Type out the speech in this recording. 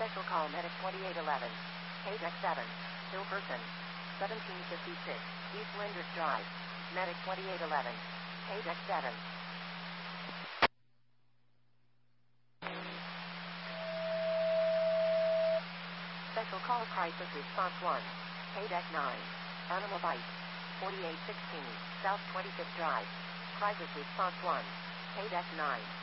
Special call Medic 2811. Paydeck 7. Hill person. 1756. East Linders Drive. Medic 2811. Paydeck 7. Special call crisis response 1. Paydeck 9. Animal bite. 4816. South 25th Drive. Crisis response 1. Paydeck 9.